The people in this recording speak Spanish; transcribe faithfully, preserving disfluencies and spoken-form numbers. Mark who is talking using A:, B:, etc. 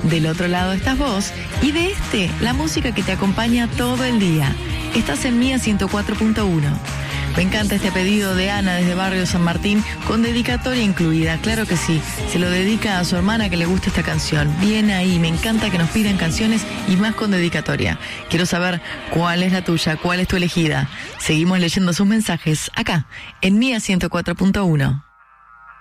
A: Del otro lado estás vos y de este, la música que te acompaña todo el día. Estás en Mía ciento cuatro punto uno. Me encanta este pedido de Ana desde Barrio San Martín, con dedicatoria incluida, claro que sí. Se lo dedica a su hermana que le gusta esta canción. Bien ahí, me encanta que nos pidan canciones y más con dedicatoria. Quiero saber cuál es la tuya, cuál es tu elegida. Seguimos leyendo sus mensajes acá, en Mía ciento cuatro punto uno.